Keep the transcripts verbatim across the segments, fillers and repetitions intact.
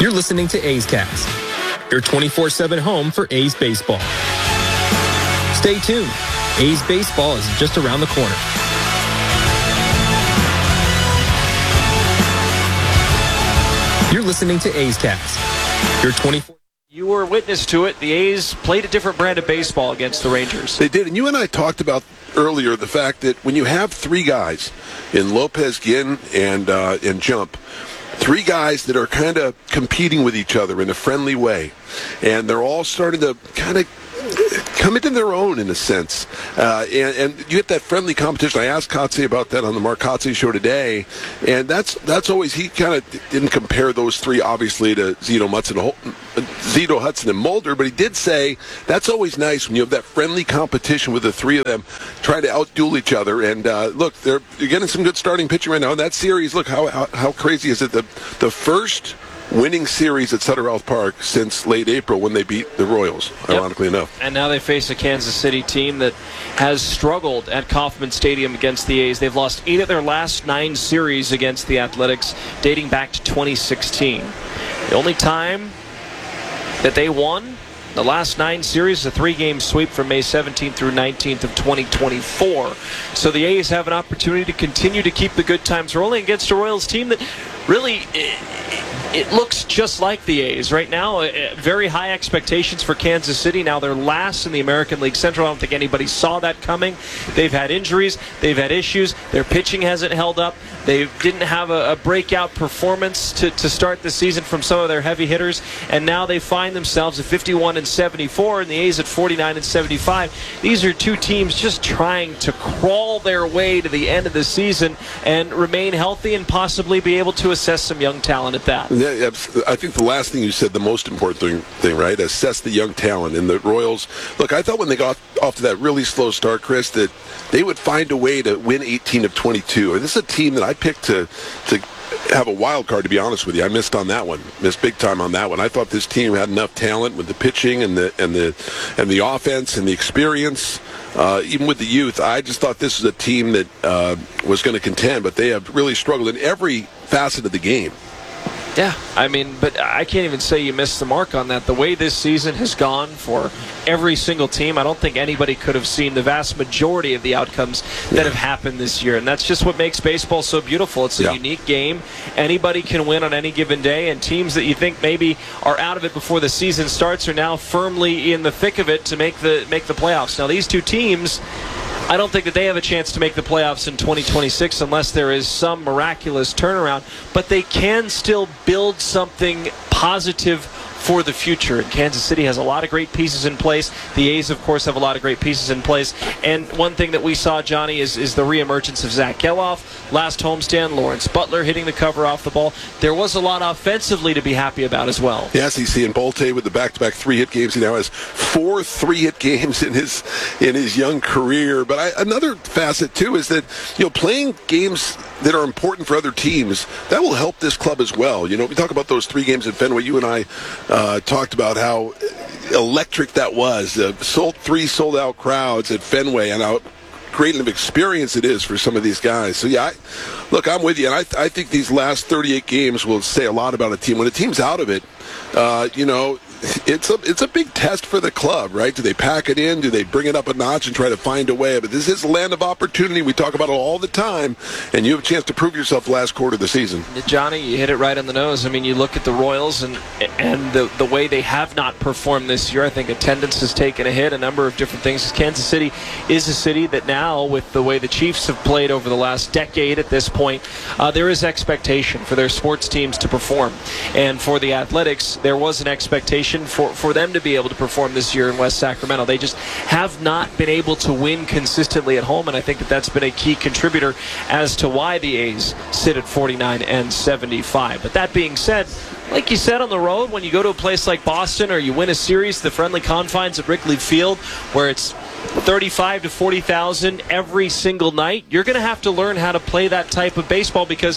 You're listening to A's Cast, your twenty-four seven home for A's baseball. Stay tuned. A's baseball is just around the corner. You're listening to A's Cast, your twenty-four. You were witness to it. The A's played a different brand of baseball against the Rangers. They did, and you and I talked about earlier the fact that when you have three guys in Lopez, Ginn, and uh, and Jump, three guys that are kind of competing with each other in a friendly way, and they're all starting to kind of come into their own in a sense, uh, and, and you get that friendly competition. I asked Kotze about that on the Mark Kotze show today, and that's that's always, he kind of didn't compare those three obviously to Zito, Hudson, Zito, Hudson, and Mulder, but he did say that's always nice when you have that friendly competition with the three of them trying to outduel each other. And uh, look, they're you're getting some good starting pitching right now in that series. Look, how how, how crazy is it? The the first winning series at Sutter Health Park since late April when they beat the Royals, ironically yep. enough. And now they face a Kansas City team that has struggled at Kauffman Stadium against the A's. They've lost eight of their last nine series against the Athletics, dating back to twenty sixteen. The only time that they won the last nine series, a three-game sweep from May seventeenth through nineteenth of twenty twenty-four. So the A's have an opportunity to continue to keep the good times rolling against a Royals team that really, it, it looks just like the A's right now. Uh, very high expectations for Kansas City. Now they're last in the American League Central. I don't think anybody saw that coming. They've had injuries. They've had issues. Their pitching hasn't held up. They didn't have a, a breakout performance to, to start the season from some of their heavy hitters, and now they find themselves at fifty-one and seventy-four, and the A's at forty-nine and seventy-five. These are two teams just trying to crawl their way to the end of the season and remain healthy and possibly be able to assess some young talent at that. Yeah, I think the last thing you said, the most important thing, thing, right? Assess the young talent. And the Royals, look, I thought when they got off to that really slow start, Chris, that they would find a way to win eighteen of twenty-two. And this is a team that I picked to to have a wild card, to be honest with you. I missed on that one. Missed big time on that one. I thought this team had enough talent with the pitching and the and the and the offense and the experience. Uh, even with the youth, I just thought this was a team that uh, was going to contend, but they have really struggled in every facet of the game. Yeah, I mean, but I can't even say you missed the mark on that. The way this season has gone for every single team, I don't think anybody could have seen the vast majority of the outcomes that yeah. have happened this year. And that's just what makes baseball so beautiful. It's a yeah. unique game. Anybody can win on any given day, and teams that you think maybe are out of it before the season starts are now firmly in the thick of it to make the make the playoffs. Now, these two teams, I don't think that they have a chance to make the playoffs in twenty twenty-six unless there is some miraculous turnaround, but they can still build something positive for the future. And Kansas City has a lot of great pieces in place. The A's, of course, have a lot of great pieces in place. And one thing that we saw, Johnny, is, is the reemergence of Zach Geloff. Last homestand, Lawrence Butler hitting the cover off the ball. There was a lot offensively to be happy about as well. Yes, you see, and Bolte with the back-to-back three-hit games. He now has four three-hit games in his in his young career. But I, another facet, too, is that, you know, playing games that are important for other teams, that will help this club as well. You know, we talk about those three games at Fenway. You and I uh, talked about how electric that was. Uh, sold three sold-out crowds at Fenway, and how great of experience it is for some of these guys. So, yeah, I, look, I'm with you, and I, I think these last thirty-eight games will say a lot about a team. When a team's out of it, uh, you know, it's a it's a big test for the club, right? Do they pack it in? Do they bring it up a notch and try to find a way? But this is a land of opportunity. We talk about it all the time, and you have a chance to prove yourself the last quarter of the season. Johnny, you hit it right on the nose. I mean, you look at the Royals and and the the way they have not performed this year. I think attendance has taken a hit, a number of different things. Kansas City is a city that now, with the way the Chiefs have played over the last decade at this point, uh, there is expectation for their sports teams to perform. And for the Athletics, there was an expectation for, for them to be able to perform this year in West Sacramento. They just have not been able to win consistently at home, and I think that that's been a key contributor as to why the A's sit at forty-nine and seventy-five. But that being said, like you said, on the road, when you go to a place like Boston or you win a series, the friendly confines at Wrigley Field, where it's thirty-five to forty thousand every single night, you're going to have to learn how to play that type of baseball, because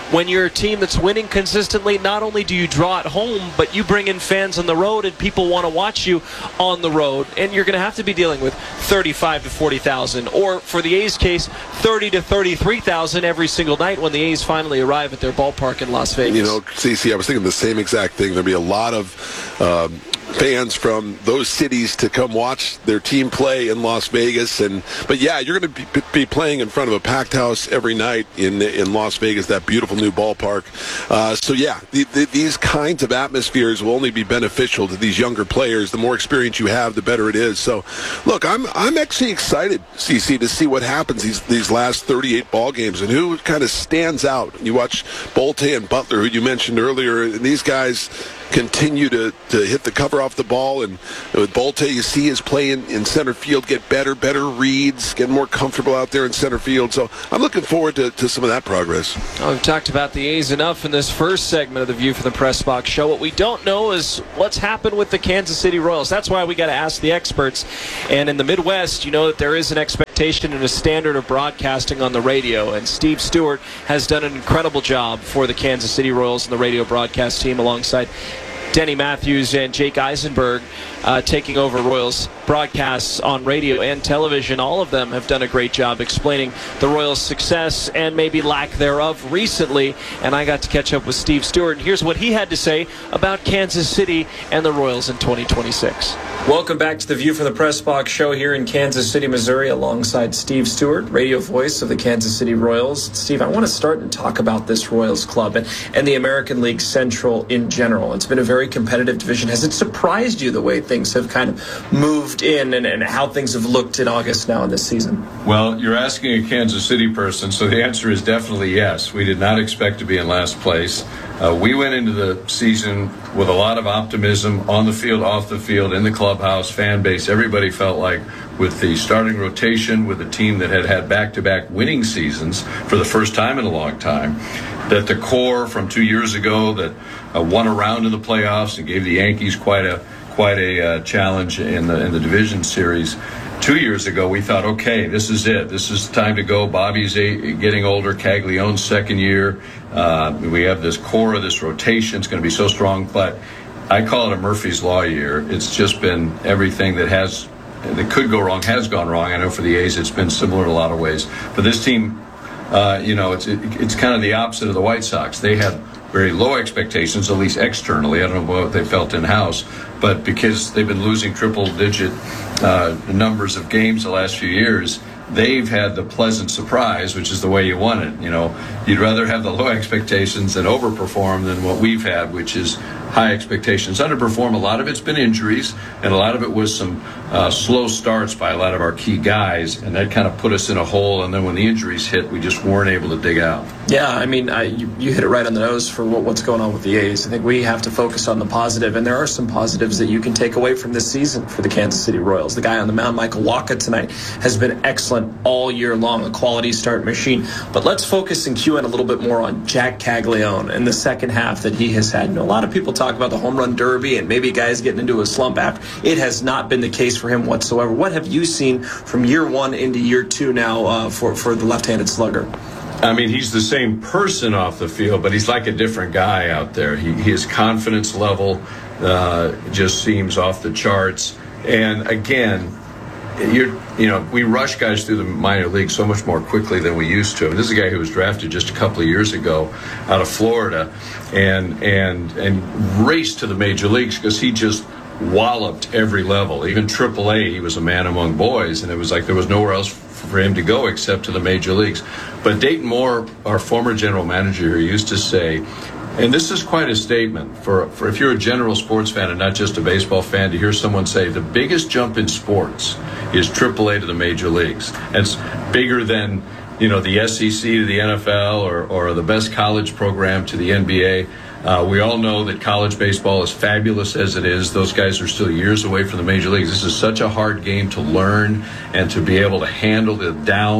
when you're a team that's winning consistently, not only do you draw at home, but you bring in fans on the road, and people want to watch you on the road. And you're going to have to be dealing with thirty-five to forty thousand, or for the A's case, thirty to thirty-three thousand every single night when the A's finally arrive at their ballpark in Las Vegas. You know, C C, I was thinking the same exact thing. There'll be a lot of um, fans from those cities to come watch their team play in Las Vegas. And but yeah, you're going to be, be playing in front of a packed house every night in in Las Vegas, that beautiful new ballpark. Uh, so yeah, the, the, these kinds of atmospheres will only be beneficial to these younger players. The more experience you have, the better it is. So, look, I'm I'm actually excited, C C, to see what happens these these last thirty-eight ball games and who kind of stands out. You watch Bolte and Butler, who you mentioned earlier, and these guys continue to, to hit the cover off the ball. And with Bolte, you see his play in, in center field get better, better reads, get more comfortable out there in center field. So I'm looking forward to, to some of that progress. Well, we've talked about the A's enough in this first segment of the View from the Press Box show. What we don't know is what's happened with the Kansas City Royals. That's why we got to ask the experts. And in the Midwest, you know that there is an expectation and a standard of broadcasting on the radio. And Steve Stewart has done an incredible job for the Kansas City Royals and the radio broadcast team alongside Denny Matthews and Jake Eisenberg uh, taking over Royals broadcasts on radio and television. All of them have done a great job explaining the Royals' success and maybe lack thereof recently. And I got to catch up with Steve Stewart, and here's what he had to say about Kansas City and the Royals in twenty twenty-six. Welcome back to the View from the Press Box show here in Kansas City, Missouri, alongside Steve Stewart, radio voice of the Kansas City Royals. Steve, I want to start and talk about this Royals club and, and the American League Central in general. It's been a very competitive division. Has it surprised you the way things have kind of moved in and, and how things have looked in August now in this season? Well, you're asking a Kansas City person, so the answer is definitely yes. We did not expect to be in last place. Uh, we went into the season with a lot of optimism on the field, off the field, in the clubhouse, fan base. Everybody felt like with the starting rotation, with a team that had had back-to-back winning seasons for the first time in a long time, that the core from two years ago that uh, won a round in the playoffs and gave the Yankees quite a quite a uh, challenge in the in the division series. Two years ago, we thought, okay, this is it. This is time to go. Bobby's a, getting older. Caglione's second year. Uh, we have this core of this rotation. It's going to be so strong. But I call it a Murphy's Law year. It's just been everything that has that could go wrong has gone wrong. I know for the A's, it's been similar in a lot of ways. But this team, uh, you know, it's it, it's kind of the opposite of the White Sox. They had very low expectations, at least externally. I don't know what they felt in-house. But because they've been losing triple-digit uh, numbers of games the last few years, they've had the pleasant surprise, which is the way you want it. You know, you'd rather have the low expectations and overperform than what we've had, which is high expectations. Underperform, a lot of it's been injuries, and a lot of it was some uh, slow starts by a lot of our key guys, and that kind of put us in a hole, and then when the injuries hit, we just weren't able to dig out. Yeah, I mean, I, you, you hit it right on the nose for what, what's going on with the A's. I think we have to focus on the positive, and there are some positives that you can take away from this season for the Kansas City Royals. The guy on the mound, Michael Wacha, tonight has been excellent all year long, a quality start machine. But let's focus and cue in a little bit more on Jack Caglione and the second half that he has had. You know, a lot of people talk about the home run derby and maybe guys getting into a slump after. It has not been the case for him whatsoever. What have you seen from year one into year two now uh, for, for the left-handed slugger? I mean, he's the same person off the field, but he's like a different guy out there. He, his confidence level uh, just seems off the charts. And again, you're, you know, we rush guys through the minor league so much more quickly than we used to. And this is a guy who was drafted just a couple of years ago out of Florida and and and raced to the major leagues because he just walloped every level. Even triple A, he was a man among boys, and it was like there was nowhere else for him to go except to the major leagues. But Dayton Moore, our former general manager, used to say, and this is quite a statement for, for if you're a general sports fan and not just a baseball fan, to hear someone say the biggest jump in sports is triple A to the major leagues. And it's bigger than, you know, the S E C to the N F L or, or the best college program to the N B A. Uh, we all know that college baseball, as fabulous as it is, those guys are still years away from the major leagues. This is such a hard game to learn and to be able to handle the downs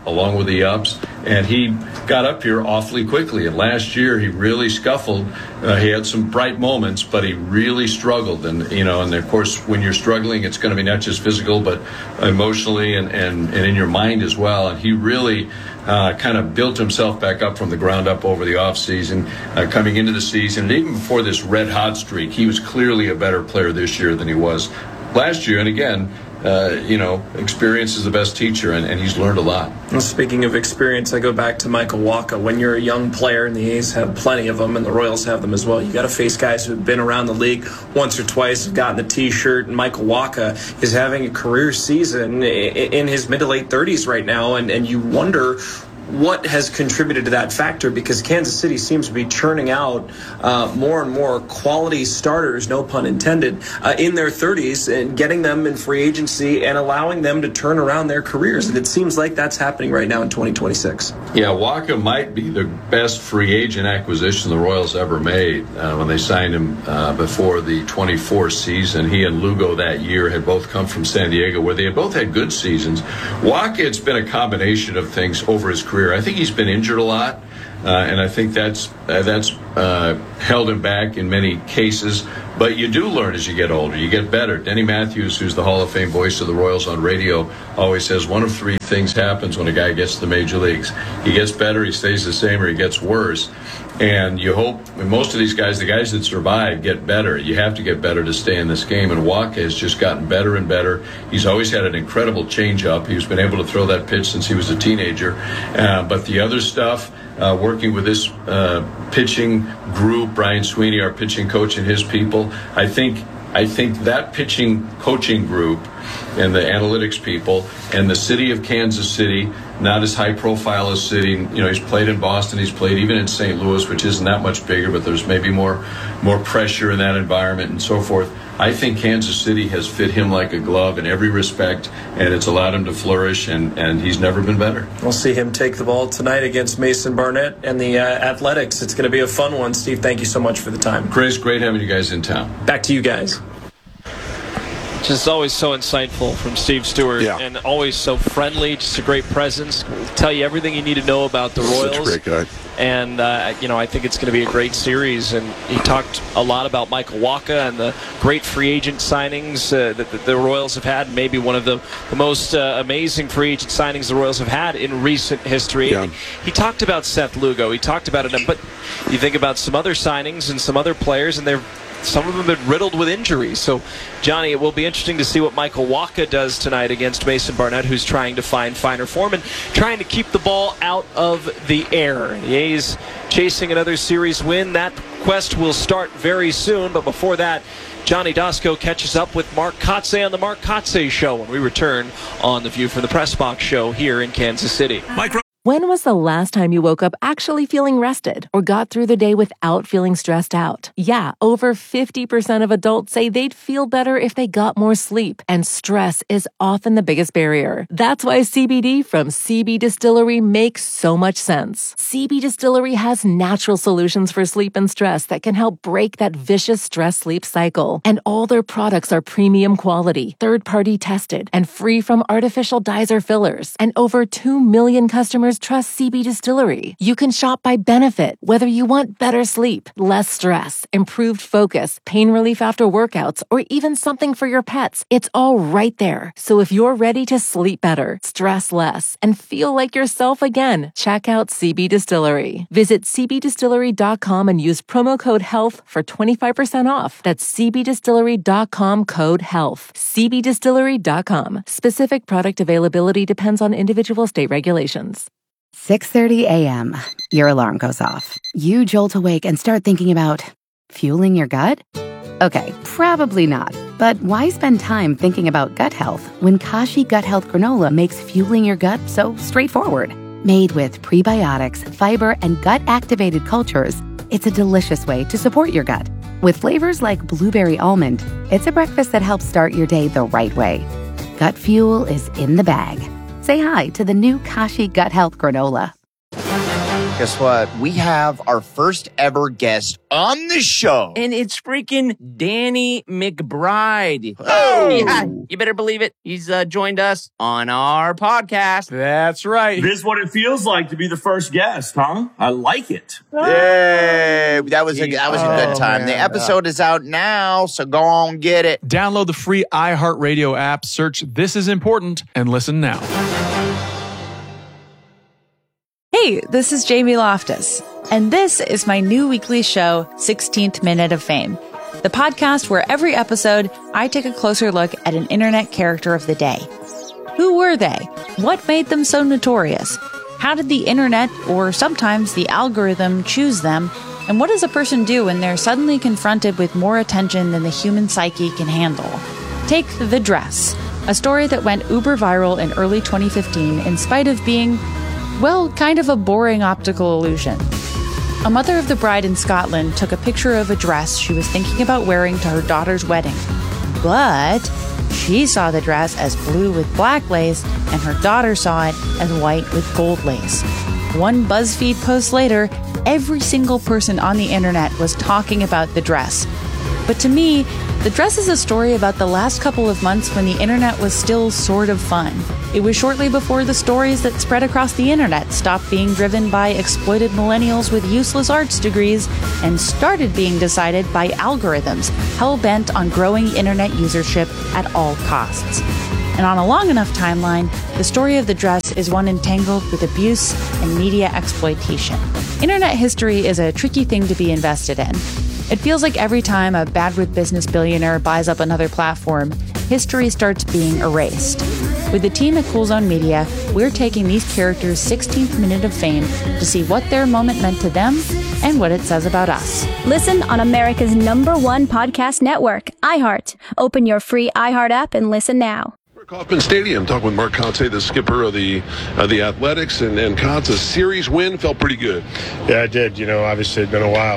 along with the ups, and he got up here awfully quickly. And last year he really scuffled. Uh, he had some bright moments, but he really struggled. And you know, and of course, when you're struggling, it's going to be not just physical, but emotionally and and, and in your mind as well. And he really uh, kind of built himself back up from the ground up over the off season, uh, coming into the season, and even before this red hot streak, he was clearly a better player this year than he was last year. And again, Uh, you know, experience is the best teacher, and, and he's learned a lot. Well, speaking of experience, I go back to Michael Wacha. When you're a young player, and the A's have plenty of them, and the Royals have them as well, you got to face guys who have been around the league once or twice, have gotten the T-shirt, and Michael Wacha is having a career season in his mid to late thirties right now, and, and you wonder what has contributed to that factor, because Kansas City seems to be churning out uh, more and more quality starters, no pun intended, uh, in their thirties, and getting them in free agency and allowing them to turn around their careers. And it seems like that's happening right now in twenty twenty-six. Yeah, Wacha might be the best free agent acquisition the Royals ever made uh, when they signed him uh, before the twenty-four season. He and Lugo that year had both come from San Diego, where they had both had good seasons. Wacha, it's been a combination of things over his career. I think he's been injured a lot, uh, and I think that's uh, that's uh, held him back in many cases. But you do learn as you get older. You get better. Denny Matthews, who's the Hall of Fame voice of the Royals on radio, always says one of three things happens when a guy gets to the major leagues. He gets better, he stays the same, or he gets worse. And you hope, and most of these guys, the guys that survive, get better. You have to get better to stay in this game. And Wacha has just gotten better and better. He's always had an incredible changeup. He's been able to throw that pitch since he was a teenager. Uh, but the other stuff, uh, working with this uh, pitching group, Brian Sweeney, our pitching coach, and his people, I think I think that pitching coaching group and the analytics people and the city of Kansas City, not as high profile a city, you know, he's played in Boston, he's played even in Saint Louis, which isn't that much bigger, but there's maybe more more pressure in that environment and so forth. I think Kansas City has fit him like a glove in every respect, and it's allowed him to flourish, and, and he's never been better. We'll see him take the ball tonight against Mason Barnett and the uh, Athletics. It's going to be a fun one. Steve, thank you so much for the time. Chris, great having you guys in town. Back to you guys. Just always so insightful from Steve Stewart, yeah. and always so friendly, just a great presence. Tell you everything you need to know about the Royals. Such a great guy. And, uh, you know, I think it's going to be a great series. And he talked a lot about Michael Wacha and the great free agent signings uh, that, that the Royals have had. Maybe one of the, the most uh, amazing free agent signings the Royals have had in recent history. Yeah. He talked about Seth Lugo. He talked about it. But you think about some other signings and some other players, and they're some of them have been riddled with injuries. So, Johnny, it will be interesting to see what Michael Wacha does tonight against Mason Barnett, who's trying to find finer form and trying to keep the ball out of the air. The A's chasing another series win. That quest will start very soon. But before that, Johnny Dosko catches up with Mark Kotsay on the Mark Kotsay Show when we return on the View from the Press Box show here in Kansas City. Mike- When was the last time you woke up actually feeling rested or got through the day without feeling stressed out? Yeah, over fifty percent of adults say they'd feel better if they got more sleep, and stress is often the biggest barrier. That's why C B D from C B Distillery makes so much sense. C B Distillery has natural solutions for sleep and stress that can help break that vicious stress-sleep cycle. And all their products are premium quality, third-party tested, and free from artificial dyes or fillers. And over two million customers trust C B Distillery. You can shop by benefit, whether you want better sleep, less stress, improved focus, pain relief after workouts, or even something for your pets. It's all right there. So if you're ready to sleep better, stress less, and feel like yourself again, check out C B Distillery. Visit c b distillery dot com and use promo code HEALTH for twenty-five percent off. That's c b distillery dot com code HEALTH. c b distillery dot com. Specific product availability depends on individual state regulations. six thirty a.m. Your alarm goes off. You jolt awake and start thinking about fueling your gut? Okay, probably not. But why spend time thinking about gut health when Kashi Gut Health Granola makes fueling your gut so straightforward? Made with prebiotics, fiber, and gut-activated cultures, it's a delicious way to support your gut. With flavors like blueberry almond, it's a breakfast that helps start your day the right way. Gut fuel is in the bag. Say hi to the new Kashi Gut Health Granola. guess what? We have our first ever guest on the show. And it's freaking Danny McBride. Oh! Yeah, you better believe it. He's uh, joined us on our podcast. That's right. This is what it feels like to be the first guest, huh? I like it. Yay! That was a, that was a good time. Oh, the man. episode is out now, so go on get it. Download the free iHeartRadio app, search This Is Important, and listen now. Hey, this is Jamie Loftus, and this is my new weekly show, sixteenth Minute of Fame, the podcast where every episode I take a closer look at an internet character of the day. Who were they? What made them so notorious? How did the internet, or sometimes the algorithm, choose them? And what does a person do when they're suddenly confronted with more attention than the human psyche can handle? Take The Dress, a story that went uber viral in early twenty fifteen in spite of being, well, kind of a boring optical illusion. A mother of the bride in Scotland took a picture of a dress she was thinking about wearing to her daughter's wedding. But she saw the dress as blue with black lace, and her daughter saw it as white with gold lace. One BuzzFeed post later, every single person on the internet was talking about the dress. But to me, the dress is a story about the last couple of months when the internet was still sort of fun. It was shortly before the stories that spread across the internet stopped being driven by exploited millennials with useless arts degrees and started being decided by algorithms hell-bent on growing internet usership at all costs. And on a long enough timeline, the story of the dress is one entangled with abuse and media exploitation. Internet history is a tricky thing to be invested in. It feels like every time a bad with business billionaire buys up another platform, history starts being erased. With the team at Cool Zone Media, we're taking these characters' sixteenth minute of fame to see what their moment meant to them and what it says about us. Listen on America's number one podcast network, iHeart. Open your free iHeart app and listen now. Kauffman Stadium, talking with Mark Kotsay, the skipper of the of the Athletics, and, and Kotz, a series win felt pretty good. Yeah, it did. You know, obviously it's been a while.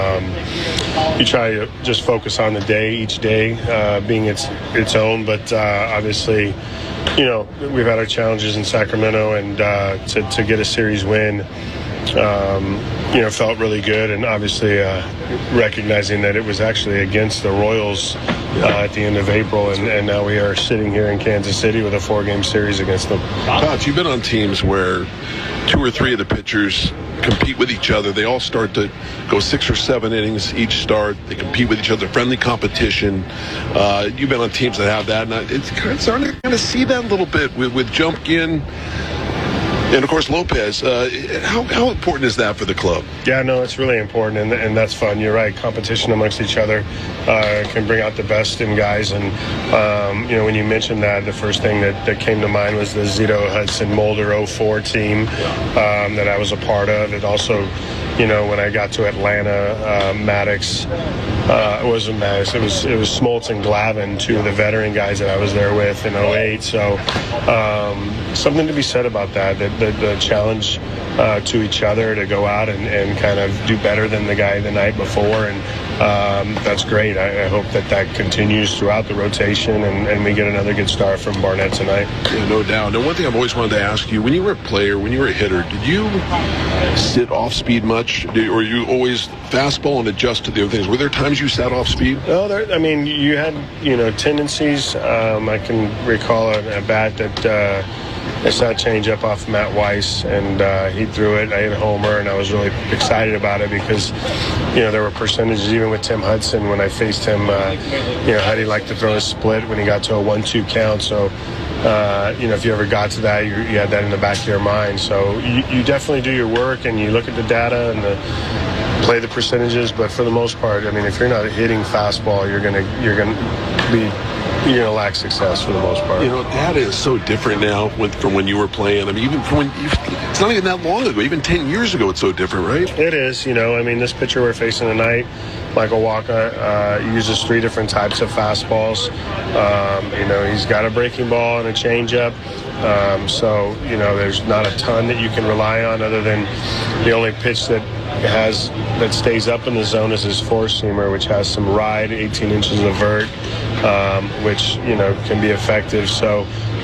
Um, you try to just focus on the day, each day uh, being its its own, but uh, obviously, you know, we've had our challenges in Sacramento, and uh, to, to get a series win, um, you know, felt really good, and obviously uh, recognizing that it was actually against the Royals uh, at the end of April, and, and now we are sitting here in Kansas City with a four-game series against them. Kotz, you've been on teams where two or three of the pitchers compete with each other. They all start to go six or seven innings each start. They compete with each other, friendly competition. Uh, you've been on teams that have that, and it's kind of starting to kind of see that a little bit with, with Jumpkin. And, of course, Lopez. Uh, how, how important is that for the club? Yeah, no, it's really important, and, and that's fun. You're right. Competition amongst each other uh, can bring out the best in guys. And, um, you know, when you mentioned that, the first thing that, that came to mind was the Zito Hudson Mulder oh four team um, that I was a part of. It also, you know, when I got to Atlanta, uh, Maddox, uh, it wasn't Maddox, it was, it was Smoltz and Glavin, two of the veteran guys that I was there with in oh eight. So um, something to be said about that, that the, the challenge uh, to each other to go out and, and kind of do better than the guy the night before. And um, that's great. I, I hope that that continues throughout the rotation, and, and we get another good start from Barnett tonight. Yeah, no doubt. Now, one thing I've always wanted to ask you, when you were a player, when you were a hitter, did you sit off speed much, or you always fastball and adjust to the other things? Were there times you sat off speed? No, there, I mean, you had, you know, tendencies. Um, I can recall a, a bat that uh, I saw a change-up off Matt Weiss, and uh, he threw it. I hit a homer, and I was really excited about it because, you know, there were percentages, even with Tim Hudson, when I faced him, uh, you know, how do you like to throw a split when he got to a one two count? So, uh, you know, if you ever got to that, you, you had that in the back of your mind. So you, you definitely do your work, and you look at the data and the play the percentages, but for the most part, I mean, if you're not hitting fastball, you're gonna you're gonna be you're gonna lack success for the most part. You know, data is so different now with, from when you were playing. I mean, even from when you, it's not even that long ago. Even ten years ago, it's so different, right? It is. You know, I mean, this pitcher we're facing tonight, Michael Wacha, uh, uses three different types of fastballs. Um, you know, he's got a breaking ball and a changeup. Um, so, you know, there's not a ton that you can rely on other than the only pitch that has that stays up in the zone is his four-seamer, which has some ride, eighteen inches of vert, um, which, you know, can be effective. So,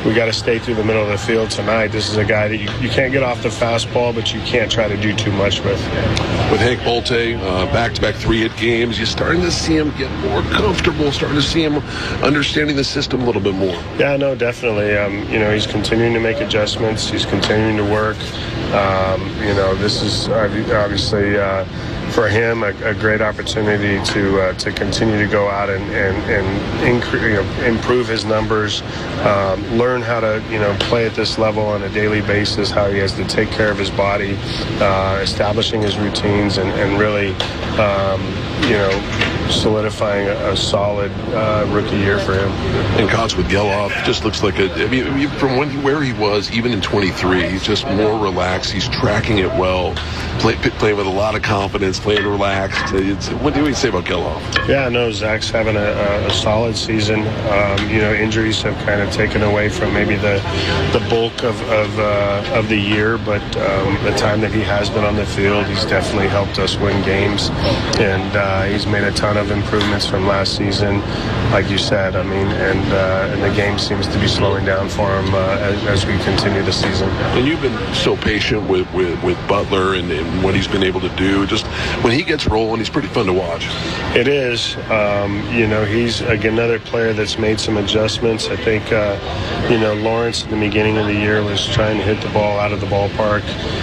we got to stay through the middle of the field tonight. This is a guy that you, you can't get off the fastball, but you can't try to do too much with. With Hank Bolte, uh, back-to-back three-hit games, you're starting to see him get more comfortable, starting to see him understanding the system a little bit more. Yeah, no, definitely. Um, you know, he's continuing to make adjustments. He's continuing to work. Um, you know, this is obviously uh, for him a, a great opportunity to uh, to continue to go out and and, and incre- you know, improve his numbers, um, learn how to you know play at this level on a daily basis, how he has to take care of his body, uh, establishing his routines, and, and really um, you know solidifying a, a solid uh, rookie year for him. And Cots with Gelof just looks like a. I mean, from when he, where he was, even in twenty-three, he's just more relaxed. He's tracking it well, play, playing with a lot of confidence, playing relaxed. It's, what do we say about Gelof? Yeah, no, Zach's having a, a, a solid season. Um, you know, injuries have kind of taken away from maybe the the bulk of of, uh, of the year, but um, the time that he has been on the field, he's definitely helped us win games, and uh, he's made a ton of improvements from last season, like you said. I mean, and uh, and the game seems to be slowing down for him uh, as, as we continue the season. And you've been so patient with, with, with Butler and, and what he's been able to do. Just when he gets rolling, he's pretty fun to watch. It is. Um, you know, he's again another player that's made some adjustments. I think, uh, you know, Lawrence at the beginning of the year was trying to hit the ball out of the ballpark,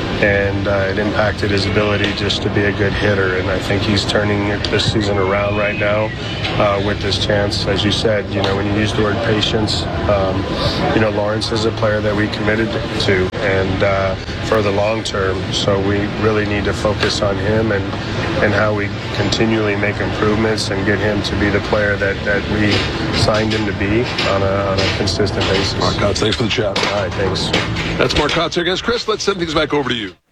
and uh, it impacted his ability just to be a good hitter. And I think he's turning this season around right now uh, with this chance. As you said, you know, when you use the word patience, um, you know, Lawrence is a player that we committed to, and uh, for the long term. So we really need to focus on him and and how we continually make improvements and get him to be the player that, that we signed him to be on a, on a consistent basis. Mark Kotz, thanks for the chat. All right, thanks. That's Mark Kotz here, guys. Chris, let's send things back over to you.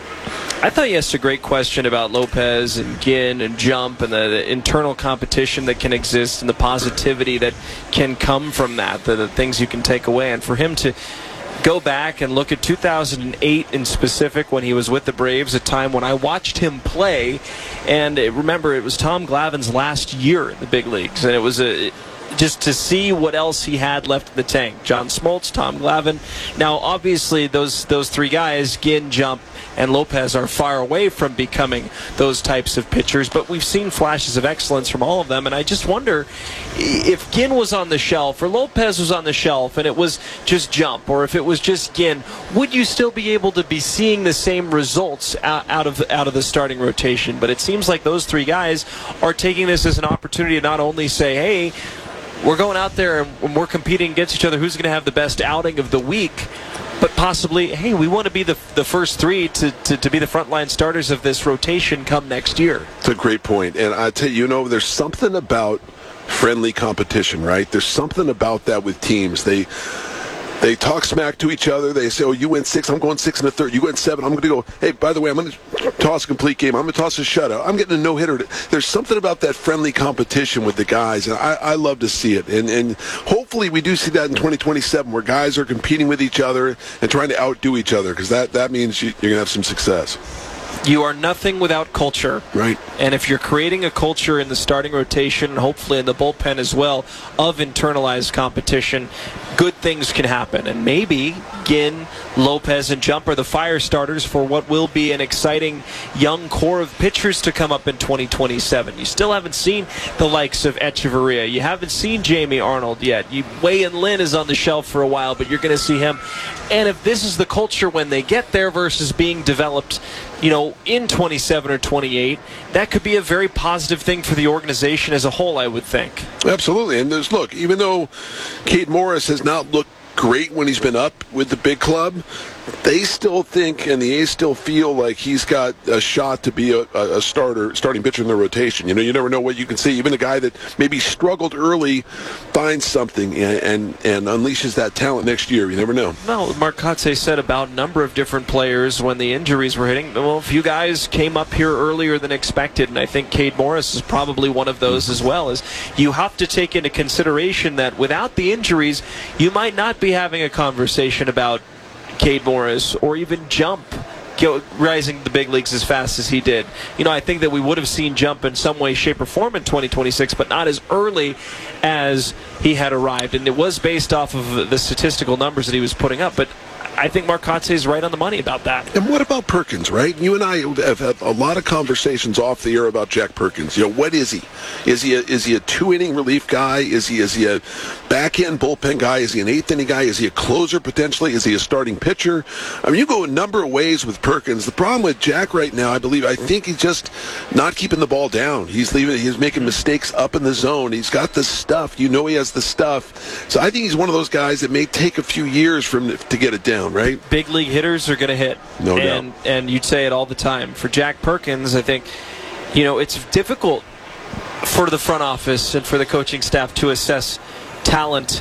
I thought you asked a great question about Lopez and Ginn and Jump and the, the internal competition that can exist and the positivity that can come from that, the, the things you can take away. And for him to go back and look at two thousand eight in specific when he was with the Braves, a time when I watched him play, and it, remember it was Tom Glavine's last year in the big leagues, and it was a just to see what else he had left in the tank. John Smoltz, Tom Glavine. Now, obviously, those those three guys, Ginn, Jump, and Lopez, are far away from becoming those types of pitchers, but we've seen flashes of excellence from all of them, and I just wonder if Ginn was on the shelf or Lopez was on the shelf and it was just Jump, or if it was just Ginn, would you still be able to be seeing the same results out of out of the starting rotation? But it seems like those three guys are taking this as an opportunity to not only say, hey, we're going out there and we're competing against each other, who's going to have the best outing of the week, but possibly, hey, we want to be the the first three to, to, to be the frontline starters of this rotation come next year. It's a great point. And I tell you, you know, there's something about friendly competition, right? There's something about that with teams. They they talk smack to each other. They say, oh, you went six, I'm going six and a third. You went seven, I'm going to go, hey, by the way, I'm going to toss a complete game. I'm going to toss a shutout. I'm getting a no-hitter. There's something about that friendly competition with the guys, and I, I love to see it. And, and hopefully we do see that in twenty twenty-seven, where guys are competing with each other and trying to outdo each other, because that, that means you, you're going to have some success. You are nothing without culture. Right. And if you're creating a culture in the starting rotation, and hopefully in the bullpen as well, of internalized competition, good things can happen. And maybe Ginn, Lopez, and Jump are the fire starters for what will be an exciting young core of pitchers to come up in twenty twenty-seven. You still haven't seen the likes of Echeverria. You haven't seen Jamie Arnold yet. You, Wei-Yin Lin is on the shelf for a while, but you're going to see him. And if this is the culture when they get there versus being developed, you know, in twenty-seven or twenty-eight, that could be a very positive thing for the organization as a whole, I would think. Absolutely. And there's, look, even though Cade Morris has not looked great when he's been up with the big club, they still think, and the A's still feel like he's got a shot to be a, a starter, starting pitcher in the rotation. You know, you never know what you can see. Even a guy that maybe struggled early finds something and, and, and unleashes that talent next year. You never know. Well, Mark Kotze said about a number of different players when the injuries were hitting. Well, a few guys came up here earlier than expected, and I think Cade Morris is probably one of those as well. As you have to take into consideration that without the injuries, you might not be having a conversation about Cade Morris or even Jump go, rising to the big leagues as fast as he did. You know, I think that we would have seen Jump in some way, shape, or form in twenty twenty-six, but not as early as he had arrived. And it was based off of the statistical numbers that he was putting up. But I think Mark Kotsay is right on the money about that. And what about Perkins, right? You and I have had a lot of conversations off the air about Jack Perkins. You know, what is he? Is he a, is he a two-inning relief guy? Is he is he a back-end bullpen guy? Is he an eighth-inning guy? Is he a closer potentially? Is he a starting pitcher? I mean, you go a number of ways with Perkins. The problem with Jack right now, I believe, I think he's just not keeping the ball down. He's leaving. He's making mistakes up in the zone. He's got the stuff. You know he has the stuff. So I think he's one of those guys that may take a few years for him to get it down. Right? Big league hitters are going to hit. No and, doubt. And you'd say it all the time. For Jack Perkins, I think, you know, it's difficult for the front office and for the coaching staff to assess talent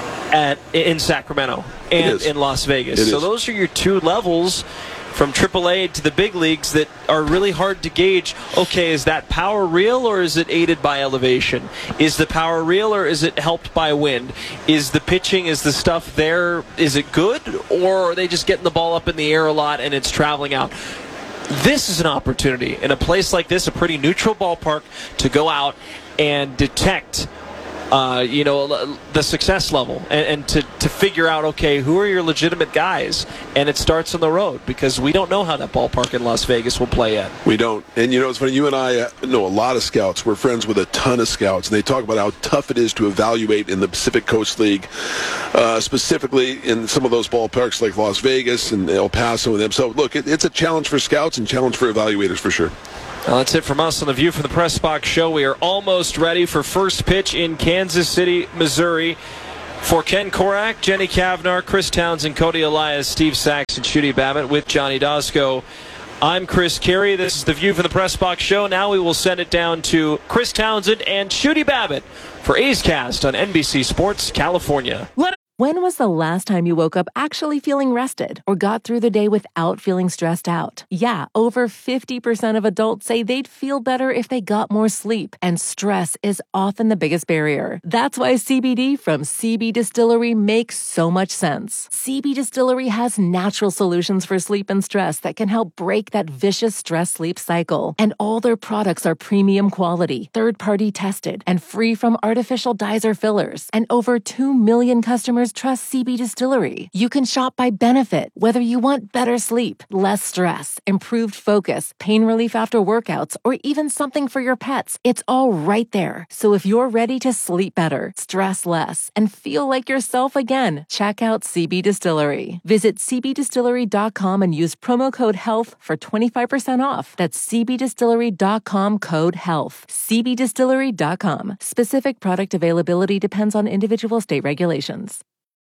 at in Sacramento and in Las Vegas. It so is. those are your two levels from triple A to the big leagues that are really hard to gauge. Okay, is that power real or is it aided by elevation? Is the power real or is it helped by wind? Is the pitching, is the stuff there, is it good? Or are they just getting the ball up in the air a lot and it's traveling out? This is an opportunity in a place like this, a pretty neutral ballpark, to go out and detect Uh, you know, the success level and, and to, to figure out, okay, who are your legitimate guys? And it starts on the road because we don't know how that ballpark in Las Vegas will play yet. We don't. And, you know, it's funny, you and I know a lot of scouts. We're friends with a ton of scouts, and they talk about how tough it is to evaluate in the Pacific Coast League, uh, specifically in some of those ballparks like Las Vegas and El Paso and them. So, look, it, it's a challenge for scouts and challenge for evaluators for sure. Well, that's it from us on the View from the Press Box show. We are almost ready for first pitch in Kansas City, Missouri. For Ken Korak, Jenny Kavnar, Chris Townsend, Cody Elias, Steve Sachs, and Shooty Babbitt with Johnny Dosko. I'm Chris Carey. This is the View from the Press Box show. Now we will send it down to Chris Townsend and Shooty Babbitt for A's Cast on N B C Sports California. When was the last time you woke up actually feeling rested or got through the day without feeling stressed out? Yeah, over fifty percent of adults say they'd feel better if they got more sleep, and stress is often the biggest barrier. That's why C B D from C B Distillery makes so much sense. C B Distillery has natural solutions for sleep and stress that can help break that vicious stress-sleep cycle. And all their products are premium quality, third-party tested, and free from artificial dyes or fillers. And over two million customers trust C B Distillery. You can shop by benefit, whether you want better sleep, less stress, improved focus, pain relief after workouts, or even something for your pets. It's all right there. So if you're ready to sleep better, stress less, and feel like yourself again, check out C B Distillery. Visit c b distillery dot com and use promo code HEALTH for twenty-five percent off. That's c b distillery dot com code HEALTH. c b distillery dot com. Specific product availability depends on individual state regulations.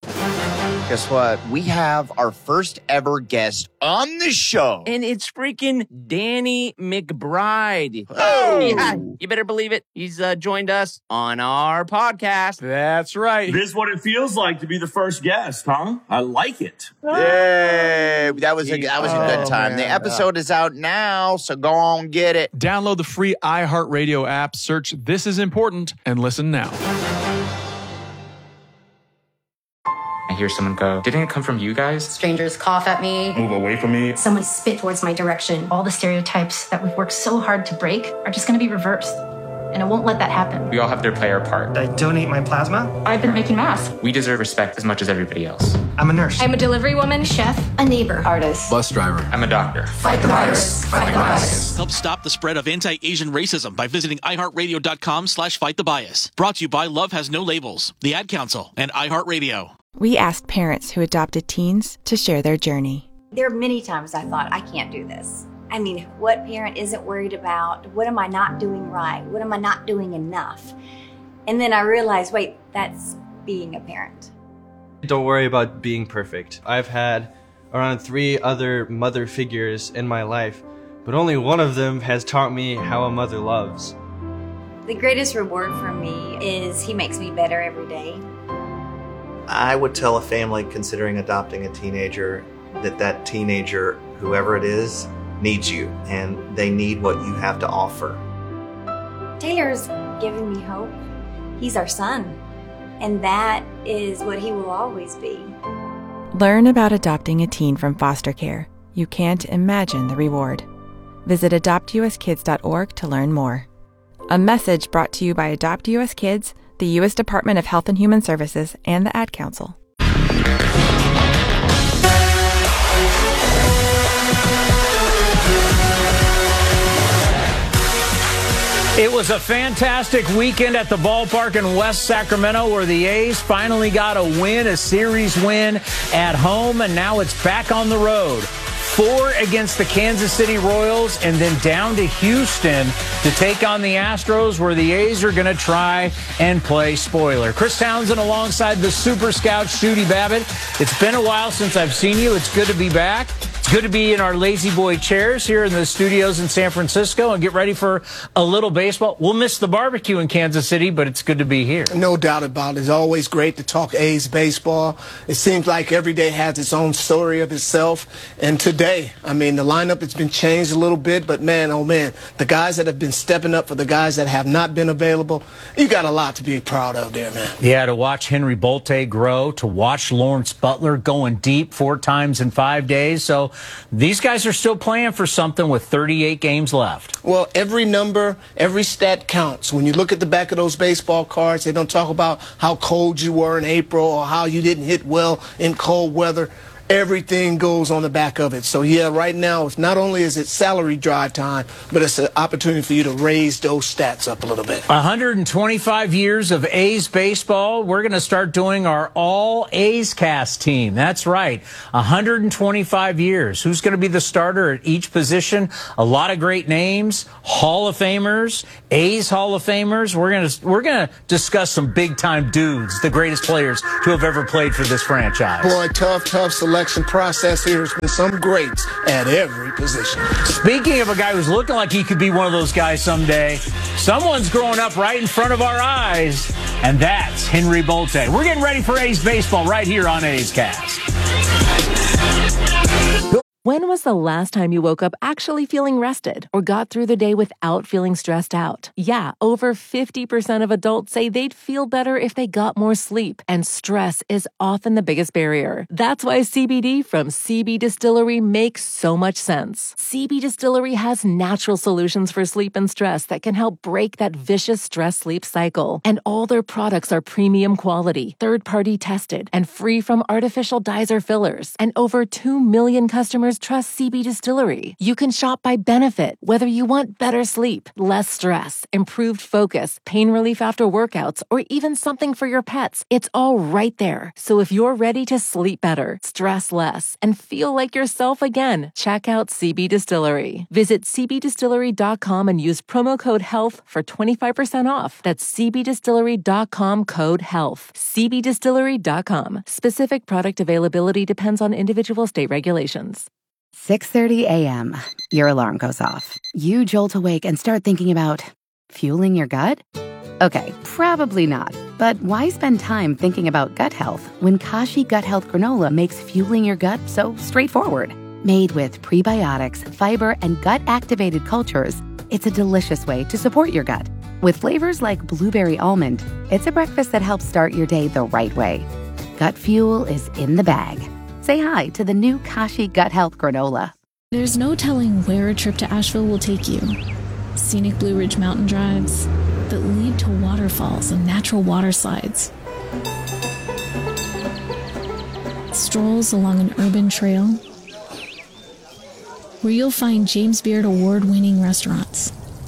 Guess what? We have our first ever guest on the show. And it's freaking Danny McBride. Oh! Yeah, you better believe it. He's uh, joined us on our podcast. That's right. This is what it feels like to be the first guest, huh? I like it. Yay! That was a that was a good Oh, time. man. The episode is out now, so go on get it. Download the free iHeartRadio app, search This Is Important, and listen now. I hear someone go, didn't it come from you guys? Strangers cough at me. Move away from me. Someone spit towards my direction. All the stereotypes that we've worked so hard to break are just going to be reversed. And I won't let that happen. We all have to play our part. I donate my plasma. I've been making masks. We deserve respect as much as everybody else. I'm a nurse. I'm a delivery woman, chef, a neighbor, artist. Bus driver. I'm a doctor. Fight the virus. Fight the bias. Help stop the spread of anti-Asian racism by visiting iHeartRadio.com slash fight the bias. Brought to you by Love Has No Labels, the Ad Council, and iHeartRadio. We asked parents who adopted teens to share their journey. There are many times I thought, I can't do this. I mean, what parent isn't worried about, what am I not doing right? What am I not doing enough? And then I realized, wait, that's being a parent. Don't worry about being perfect. I've had around three other mother figures in my life, but only one of them has taught me how a mother loves. The greatest reward for me is he makes me better every day. I would tell a family considering adopting a teenager that that teenager, whoever it is, needs you, and they need what you have to offer. Taylor's giving me hope. He's our son, and that is what he will always be. Learn about adopting a teen from foster care you can't imagine the reward. Visit adopt u s kids dot org to learn more. A message brought to you by Adopt U S Kids, the U S Department of Health and Human Services, and the Ad Council. It was a fantastic weekend at the ballpark in West Sacramento where the A's finally got a win, a series win at home, and now it's back on the road. Four against the Kansas City Royals and then down to Houston to take on the Astros where the A's are going to try and play spoiler. Chris Townsend alongside the Super Scout, Shooty Babbitt. It's been a while since I've seen you. It's good to be back. It's good to be in our lazy boy chairs here in the studios in San Francisco and get ready for a little baseball. We'll miss the barbecue in Kansas City, but it's good to be here. No doubt about it. It's always great to talk A's baseball. It seems like every day has its own story of itself. And today, I mean, the lineup has been changed a little bit, but man, oh man, the guys that have been stepping up for the guys that have not been available, you got a lot to be proud of there, man. Yeah, to watch Henry Bolte grow, to watch Lawrence Butler going deep four times in five days. So these guys are still playing for something with thirty-eight games left. Well, every number, every stat counts. When you look at the back of those baseball cards, they don't talk about how cold you were in April or how you didn't hit well in cold weather. Everything goes on the back of it. So, yeah, right now, it's not only is it salary drive time, but it's an opportunity for you to raise those stats up a little bit. one hundred twenty-five years of A's baseball. We're going to start doing our all A's cast team. That's right. one hundred twenty-five years. Who's going to be the starter at each position? A lot of great names, Hall of Famers, A's Hall of Famers. We're going to we're going to discuss some big-time dudes, the greatest players who have ever played for this franchise. Boy, tough, tough selection. Selection process here has been some greats at every position. Speaking of a guy who's looking like he could be one of those guys someday, someone's growing up right in front of our eyes, and that's Henry Bolte. We're getting ready for A's baseball right here on A's Cast. When was the last time you woke up actually feeling rested or got through the day without feeling stressed out? Yeah, over fifty percent of adults say they'd feel better if they got more sleep, and stress is often the biggest barrier. That's why C B D from C B Distillery makes so much sense. C B Distillery has natural solutions for sleep and stress that can help break that vicious stress-sleep cycle. And all their products are premium quality, third-party tested, and free from artificial dyes or fillers. And over two million customers trust C B Distillery. You can shop by benefit, whether you want better sleep, less stress, improved focus, pain relief after workouts, or even something for your pets. It's all right there. So if you're ready to sleep better, stress less, and feel like yourself again, check out C B Distillery. Visit c b distillery dot com and use promo code HEALTH for twenty-five percent off. That's c b distillery dot com code HEALTH. c b distillery dot com. Specific product availability depends on individual state regulations. six thirty a.m. Your alarm goes off. You jolt awake and start thinking about fueling your gut? Okay, probably not. But why spend time thinking about gut health when Kashi Gut Health Granola makes fueling your gut so straightforward? Made with prebiotics, fiber, and gut-activated cultures, it's a delicious way to support your gut. With flavors like blueberry almond, it's a breakfast that helps start your day the right way. Gut fuel is in the bag. Say hi to the new Kashi Gut Health Granola. There's no telling where a trip to Asheville will take you. Scenic Blue Ridge mountain drives that lead to waterfalls and natural water slides. Strolls along an urban trail where you'll find James Beard award-winning restaurants.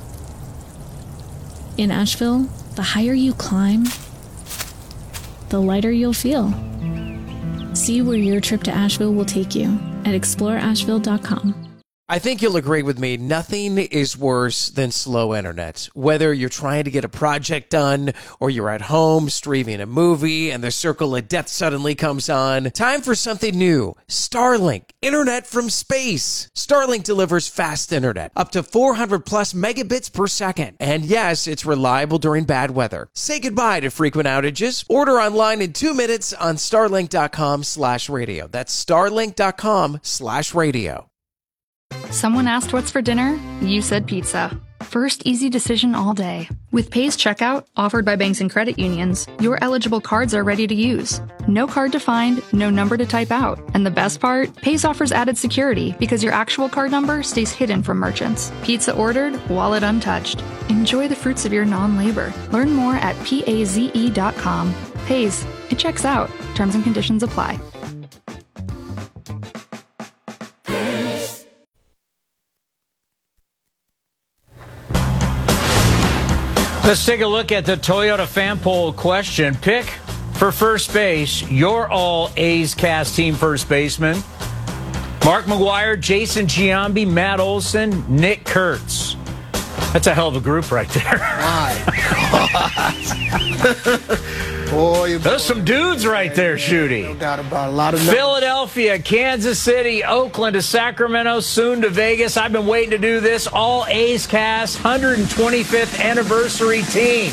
In Asheville, the higher you climb, the lighter you'll feel. See where your trip to Asheville will take you at explore asheville dot com. I think you'll agree with me, nothing is worse than slow internet. Whether you're trying to get a project done or you're at home streaming a movie and the circle of death suddenly comes on, time for something new. Starlink, internet from space. Starlink delivers fast internet, up to four hundred plus megabits per second. And yes, it's reliable during bad weather. Say goodbye to frequent outages. Order online in two minutes on starlink dot com slash radio. That's starlink dot com slash radio. Someone asked what's for dinner? You said pizza. First easy decision all day. With Pays Checkout, offered by banks and credit unions, your eligible cards are ready to use. No card to find, no number to type out. And the best part? Pays offers added security because your actual card number stays hidden from merchants. Pizza ordered, wallet untouched. Enjoy the fruits of your non-labor. Learn more at paze dot com. Pays. It checks out. Terms and conditions apply. Let's take a look at the Toyota fan poll question. Pick for first base your all A's Cast team first baseman. Mark McGwire, Jason Giambi, Matt Olson, Nick Kurtz. That's a hell of a group right there. Boy, There's some dudes right there, Shooty. No doubt about it. A lot of numbers. Philadelphia, Kansas City, Oakland to Sacramento, soon to Vegas. I've been waiting to do this. All A's Cast, one hundred twenty-fifth anniversary team.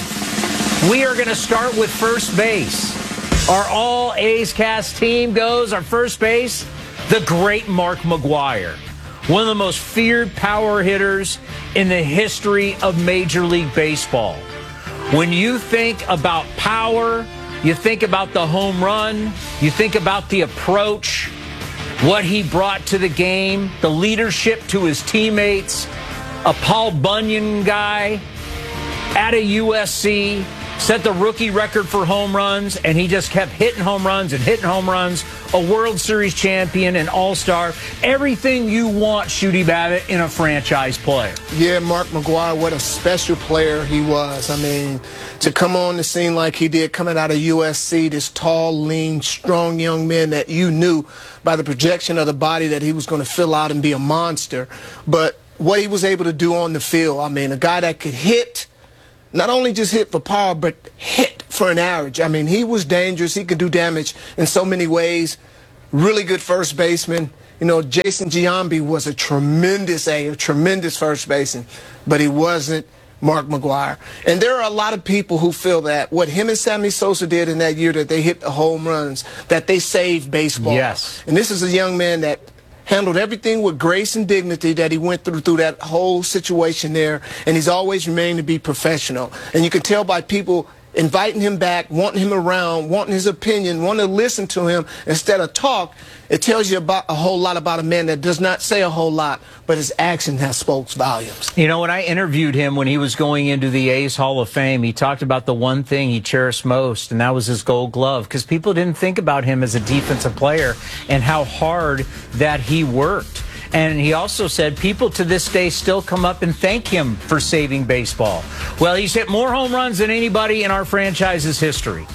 We are going to start with first base. Our All A's Cast team goes, our first base, the great Mark McGwire. One of the most feared power hitters in the history of Major League Baseball. When you think about power, you think about the home run, you think about the approach, what he brought to the game, the leadership to his teammates, a Paul Bunyan guy at a U S C, set the rookie record for home runs, and he just kept hitting home runs and hitting home runs, a World Series champion, an all-star, everything you want, Shooty Babbitt, in a franchise player. Yeah, Mark McGwire, what a special player he was. I mean, to come on the scene like he did coming out of U S C, this tall, lean, strong young man that you knew by the projection of the body that he was going to fill out and be a monster. But what he was able to do on the field, I mean, a guy that could hit, not only just hit for power, but hit for an average. I mean, he was dangerous. He could do damage in so many ways. Really good first baseman. You know, Jason Giambi was a tremendous A, a tremendous first baseman, but he wasn't Mark McGwire. And there are a lot of people who feel that what him and Sammy Sosa did in that year, that they hit the home runs, that they saved baseball. Yes. And this is a young man that handled everything with grace and dignity that he went through through that whole situation there, and he's always remained to be professional. And you can tell by people inviting him back, wanting him around, wanting his opinion, wanting to listen to him instead of talk. It tells you about a whole lot about a man that does not say a whole lot, but his action has spoke volumes. You know, when I interviewed him when he was going into the A's Hall of Fame, he talked about the one thing he cherished most, and that was his gold glove, because people didn't think about him as a defensive player and how hard that he worked. And he also said people to this day still come up and thank him for saving baseball. Well, he's hit more home runs than anybody in our franchise's history.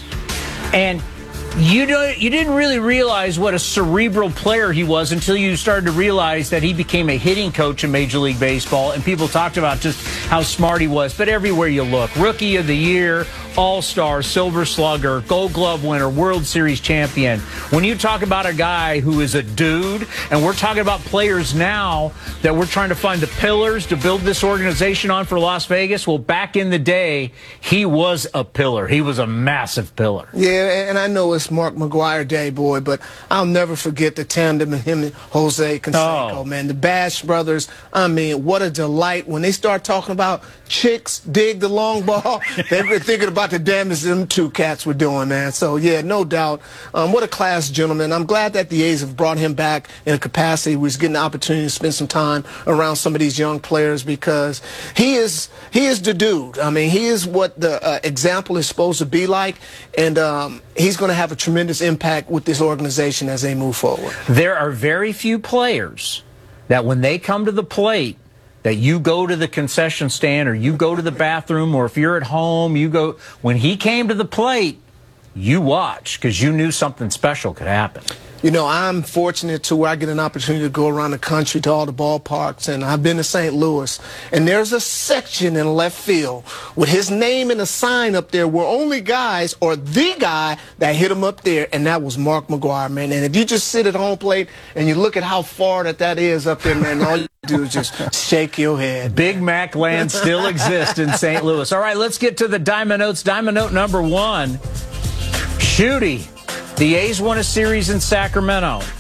And you don't, you didn't really realize what a cerebral player he was until you started to realize that he became a hitting coach in Major League Baseball, and people talked about just how smart he was. But everywhere you look, Rookie of the Year, All-Star, Silver Slugger, Gold Glove winner, World Series champion. When you talk about a guy who is a dude, and we're talking about players now that we're trying to find the pillars to build this organization on for Las Vegas, well, back in the day, he was a pillar. He was a massive pillar. Yeah, and I know it's Mark McGwire Day, boy, but I'll never forget the tandem of him and Jose Canseco, Oh. man. The Bash brothers, I mean, what a delight. When they start talking about chicks dig the long ball, they've been thinking about the damage them two cats were doing, man. So, yeah, no doubt. Um, what a class gentleman. I'm glad that the A's have brought him back in a capacity where he's getting the opportunity to spend some time around some of these young players, because he is he is the dude. I mean, he is what the uh, example is supposed to be like, and um, he's going to have a tremendous impact with this organization as they move forward. There are very few players that when they come to the plate, that you go to the concession stand or you go to the bathroom, or if you're at home, you go. When he came to the plate, you watch because you knew something special could happen. You know, I'm fortunate to where I get an opportunity to go around the country to all the ballparks, and I've been to Saint Louis, and there's a section in left field with his name and a sign up there where only guys, or the guy that hit him up there, and that was Mark McGwire, man. And if you just sit at home plate and you look at how far that that is up there, man, all you do is just shake your head. Big Mac land still exists in Saint Louis. All right, let's get to the Diamond Notes. Diamond Note number one, Shooty. The A's won a series in Sacramento.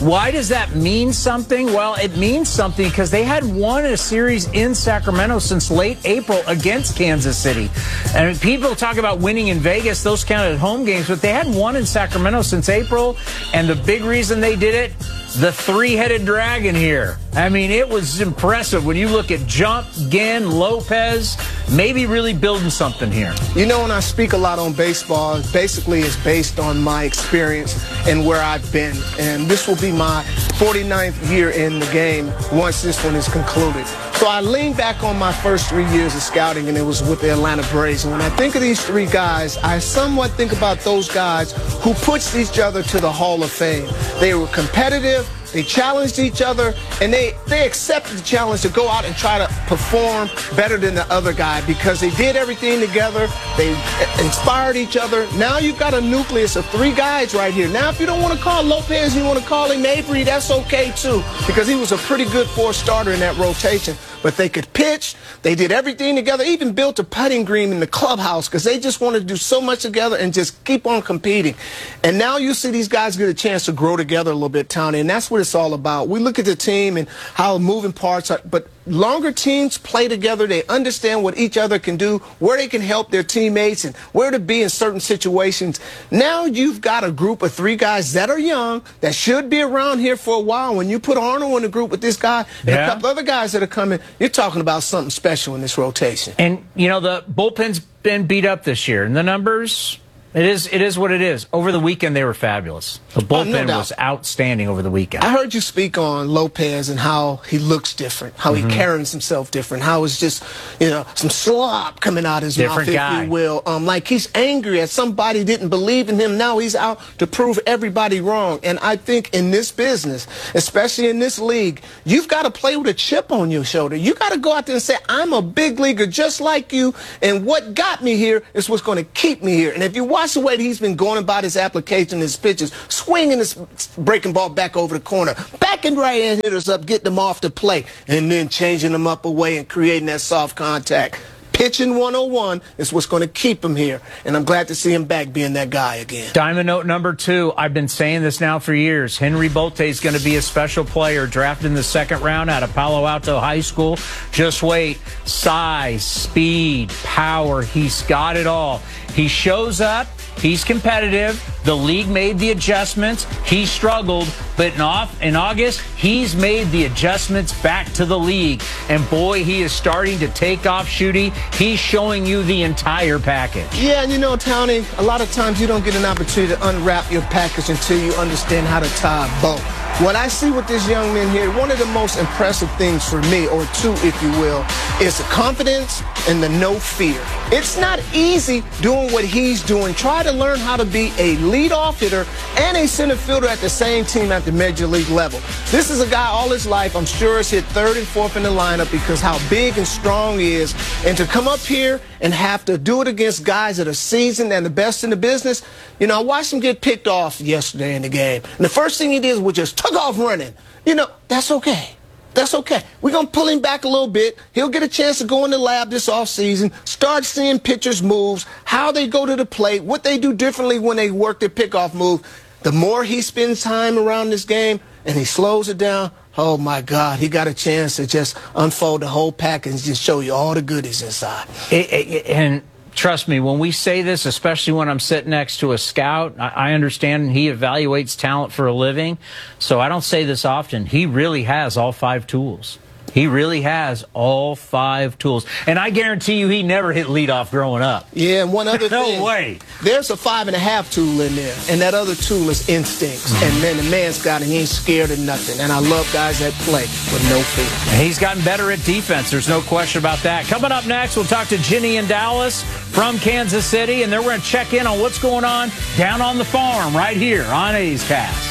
Why does that mean something? Well, it means something because they had won a series in Sacramento since late April against Kansas City. And people talk about winning in Vegas, those counted home games, but they hadn't won in Sacramento since April. And the big reason they did it, the three-headed dragon here. I mean, it was impressive when you look at Jump, Ginn, Lopez, maybe really building something here. You know, when I speak a lot on baseball, basically it's based on my experience and where I've been. And this will be my forty-ninth year in the game once this one is concluded. So I lean back on my first three years of scouting, and it was with the Atlanta Braves. And when I think of these three guys, I somewhat think about those guys who pushed each other to the Hall of Fame. They were competitive. They challenged each other, and they, they accepted the challenge to go out and try to perform better than the other guy because they did everything together. They inspired each other. Now you've got a nucleus of three guys right here. Now, if you don't want to call Lopez, you want to call him Avery, that's okay, too, because he was a pretty good fourth starter in that rotation. But they could pitch. They did everything together, even built a putting green in the clubhouse because they just wanted to do so much together and just keep on competing. And now you see these guys get a chance to grow together a little bit, Tony, and that's what it's all about. We look at the team and how moving parts are, but longer teams play together. They understand what each other can do, where they can help their teammates, and where to be in certain situations. Now you've got a group of three guys that are young, that should be around here for a while. When you put Arnold in a group with this guy and yeah. a couple other guys that are coming, you're talking about something special in this rotation. And, you know, the bullpen's been beat up this year, and the numbers... It is it is what it is. Over the weekend, they were fabulous. The bullpen oh, no was outstanding over the weekend. I heard you speak on Lopez and how he looks different, how mm-hmm. he carries himself different, how it's just, you know, some slop coming out his different mouth, guy. if you will. Um, like he's angry at somebody didn't believe in him. Now he's out to prove everybody wrong. And I think in this business, especially in this league, you've got to play with a chip on your shoulder. You got to go out there and say, I'm a big leaguer just like you, and what got me here is what's going to keep me here. And if you watch the way that he's been going about his application, his pitches, swinging his breaking ball back over the corner, backing right-hand hitters up, getting them off the plate, and then changing them up away and creating that soft contact. Pitching one oh one is what's going to keep him here, and I'm glad to see him back being that guy again. Diamond note number two, I've been saying this now for years. Henry Bolte is going to be a special player, drafted in the second round out of Palo Alto High School. Just wait. Size, speed, power, he's got it all. He shows up. He's competitive. The league made the adjustments. He struggled, but in, off, in August, he's made the adjustments back to the league. And boy, he is starting to take off, Shooty. He's showing you the entire package. Yeah, and you know, Tony, a lot of times you don't get an opportunity to unwrap your package until you understand how to tie a bow. What I see with this young man here, one of the most impressive things for me, or two, if you will, is the confidence and the no fear. It's not easy doing what he's doing. Try to learn how to be a leadoff hitter and a center fielder at the same team at the major league level. This is a guy all his life, I'm sure, has hit third and fourth in the lineup because how big and strong he is. And to come up here and have to do it against guys that are seasoned and the best in the business, you know, I watched him get picked off yesterday in the game. And the first thing he did was just took off running. You know, that's okay. That's okay. We're going to pull him back a little bit. He'll get a chance to go in the lab this offseason, start seeing pitchers' moves, how they go to the plate, what they do differently when they work their pickoff move. The more he spends time around this game and he slows it down, oh, my God, he got a chance to just unfold the whole package and just show you all the goodies inside. It, it, and trust me, when we say this, especially when I'm sitting next to a scout, I, I understand he evaluates talent for a living, so I don't say this often. He really has all five tools. He really has all five tools. And I guarantee you he never hit leadoff growing up. Yeah, and one other no thing. No way. There's a five and a half tool in there, and that other tool is instincts. Mm-hmm. And, man, the man's got it. He ain't scared of nothing. And I love guys that play with no fear. And he's gotten better at defense. There's no question about that. Coming up next, we'll talk to Ginny in Dallas from Kansas City, and then we're going to check in on what's going on down on the farm right here on A's Cast.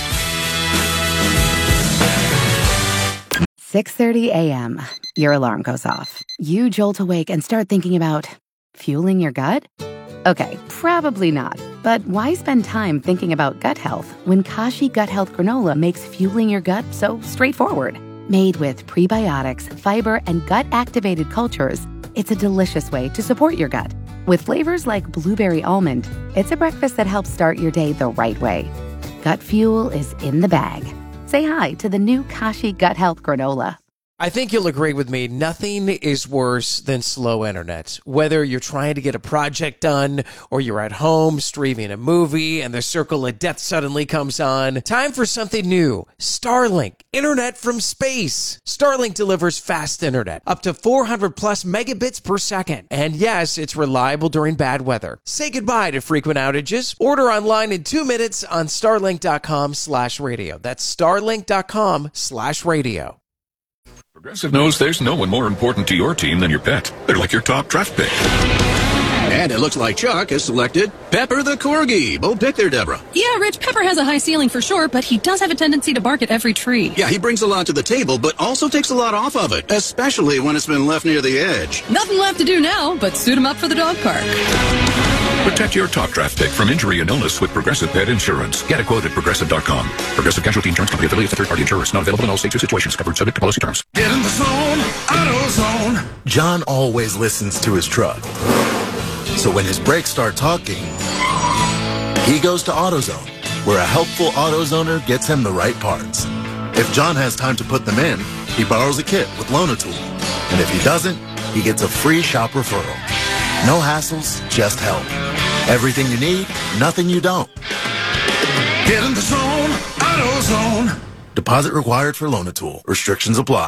six thirty a.m. Your alarm goes off. You jolt awake and start thinking about fueling your gut? Okay, probably not. But why spend time thinking about gut health when Kashi Gut Health Granola makes fueling your gut so straightforward? Made with prebiotics, fiber, and gut-activated cultures, it's a delicious way to support your gut. With flavors like blueberry almond, it's a breakfast that helps start your day the right way. Gut fuel is in the bag. say hi to the new Kashi Gut Health Granola. I think you'll agree with me. Nothing is worse than slow internet. Whether you're trying to get a project done or you're at home streaming a movie and the circle of death suddenly comes on, time for something new. Starlink, internet from space. Starlink delivers fast internet, up to four hundred plus megabits per second. And yes, it's reliable during bad weather. Say goodbye to frequent outages. Order online in two minutes on starlink.com slash radio. That's starlink.com slash radio. Progressive knows there's no one more important to your team than your pet. They're like your top draft pick. And it looks like Chuck has selected Pepper the Corgi. Bold pick there, Deborah. Yeah, Rich, Pepper has a high ceiling for sure, but he does have a tendency to bark at every tree. Yeah, he brings a lot to the table, but also takes a lot off of it, especially when it's been left near the edge. Nothing left to do now but suit him up for the dog park. Protect your top draft pick from injury and illness with Progressive Pet Insurance. Get a quote at progressive dot com. Progressive Casualty Insurance Company affiliates and third-party insurers. Not available in all states or situations. Covered subject to policy terms. Get in the zone, AutoZone. John always listens to his truck. So when his brakes start talking, he goes to AutoZone, where a helpful AutoZoner gets him the right parts. If John has time to put them in, he borrows a kit with Loan-A-Tool. And if he doesn't, he gets a free shop referral. No hassles, just help. Everything you need, nothing you don't. Get in the zone, AutoZone. Deposit required for Loan-A-Tool. Restrictions apply.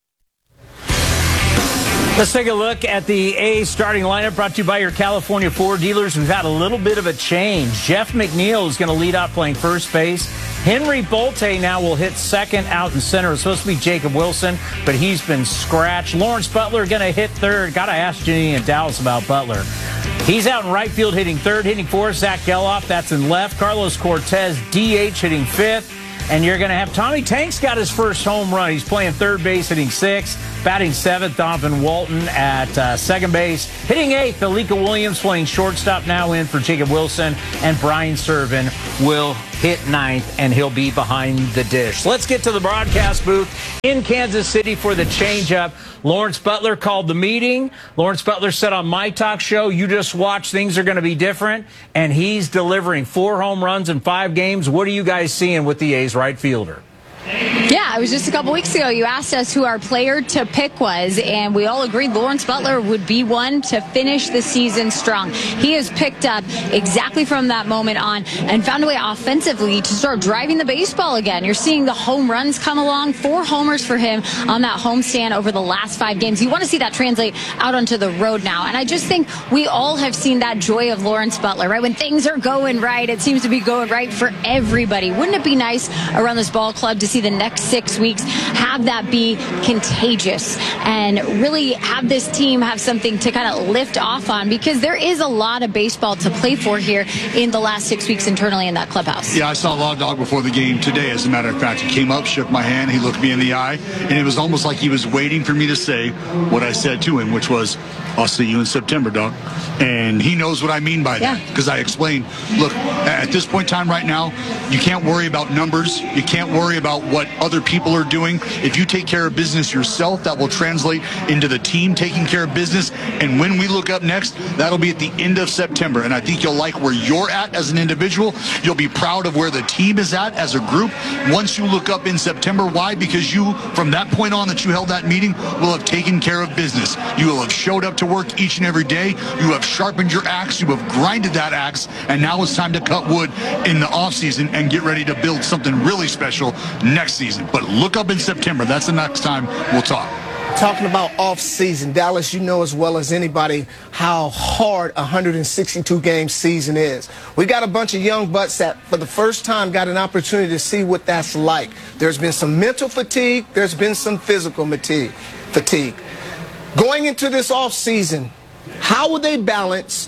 Let's take a look at the A's starting lineup brought to you by your California Ford dealers. We've had a little bit of a change. Jeff McNeil is going to lead off playing first base. Henry Bolte now will hit second out in center. It's supposed to be Jacob Wilson, but he's been scratched. Lawrence Butler going to hit third. Got to ask Janine and Dallas about Butler. He's out in right field hitting third, hitting fourth. Zach Geloff, that's in left. Carlos Cortez, D H, hitting fifth. And you're going to have Tommy Tank's got his first home run. He's playing third base, hitting sixth. Batting seventh, Donovan Walton at uh, second base. Hitting eighth, Alika Williams playing shortstop now in for Jacob Wilson. And Brian Serven will hit ninth, and he'll be behind the dish. Let's get to the broadcast booth in Kansas City for the changeup. Lawrence Butler called the meeting. Lawrence Butler said on my talk show, you just watch, things are going to be different. And he's delivering four home runs in five games. What are you guys seeing with the A's right fielder? Yeah, it was just a couple weeks ago you asked us who our player to pick was, and we all agreed Lawrence Butler would be one to finish the season strong. He has picked up exactly from that moment on and found a way offensively to start driving the baseball again. You're seeing the home runs come along, four homers for him on that homestand over the last five games. You want to see that translate out onto the road now, and I just think we all have seen that joy of Lawrence Butler, right? When things are going right, it seems to be going right for everybody. Wouldn't it be nice around this ball club to see the next six weeks have that be contagious and really have this team have something to kind of lift off on, because there is a lot of baseball to play for here in the last six weeks internally in that clubhouse. Yeah, I saw Law Dog before the game today, as a matter of fact. He came up, shook my hand, he looked me in the eye, and it was almost like he was waiting for me to say what I said to him, which was, I'll see you in September, dog. And he knows what I mean by that, because I explained, look, at this point in time right now, you can't worry about numbers. You can't worry about what other people are doing. If you take care of business yourself, that will translate into the team taking care of business. And when we look up next, that'll be at the end of September. And I think you'll like where you're at as an individual. You'll be proud of where the team is at as a group once you look up in September. Why? Because you, from that point on that you held that meeting, will have taken care of business. You will have showed up to work each and every day. You have sharpened your axe. You have grinded that axe. And now it's time to cut wood in the offseason and get ready to build something really special next season. But look up in September. That's the next time we'll talk. Talking about off-season, Dallas, you know as well as anybody how hard a one hundred sixty-two game season is. We got a bunch of young butts that, for the first time, got an opportunity to see what that's like. There's been some mental fatigue. There's been some physical fatigue. fatigue. Going into this off-season, how will they balance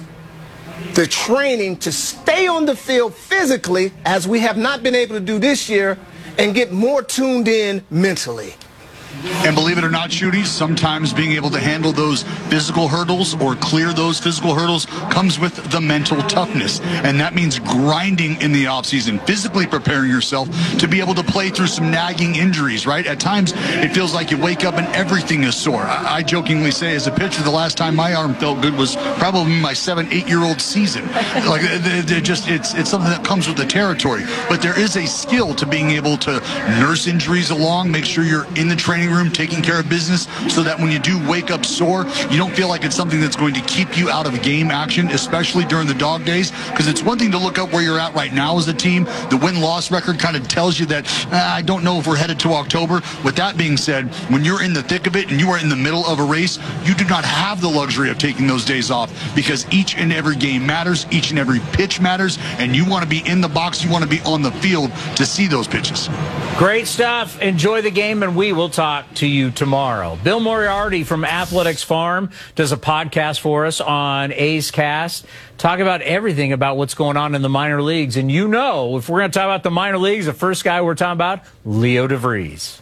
the training to stay on the field physically, as we have not been able to do this year, and get more tuned in mentally? And believe it or not, Shooty, sometimes being able to handle those physical hurdles or clear those physical hurdles comes with the mental toughness. And that means grinding in the offseason, physically preparing yourself to be able to play through some nagging injuries, right? At times, it feels like you wake up and everything is sore. I, I jokingly say, as a pitcher, the last time my arm felt good was probably my seven, eight-year-old season. Like, they're, they're just it's it's something that comes with the territory. But there is a skill to being able to nurse injuries along, make sure you're in the training room taking care of business, so that when you do wake up sore, you don't feel like it's something that's going to keep you out of game action, especially during the dog days. Because it's one thing to look up where you're at right now as a team. The win-loss record kind of tells you that ah, I don't know if we're headed to October. With that being said, when you're in the thick of it and you are in the middle of a race, you do not have the luxury of taking those days off, because each and every game matters, each and every pitch matters, and you want to be in the box, you want to be on the field to see those pitches. Great stuff. Enjoy the game, and we will talk to you tomorrow. Bill Moriarty from Athletics Farm does a podcast for us on A's Cast. Talk about everything about what's going on in the minor leagues. And you know, if we're going to talk about the minor leagues, the first guy we're talking about, Leo DeVries.